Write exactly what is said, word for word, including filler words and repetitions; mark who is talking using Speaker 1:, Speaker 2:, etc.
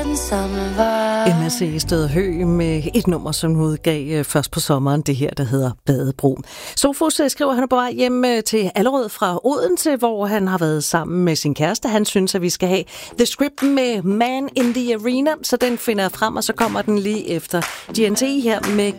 Speaker 1: M S C Sted Hø med et nummer, som hun udgav først på sommeren, det her, der hedder Badebro. Sofus skriver, at han er på vej hjem til Allerød fra Odense, hvor han har været sammen med sin kæreste. Han synes, at vi skal have The Script med Man in the Arena, så den finder jeg frem, og så kommer den lige efter G N T her med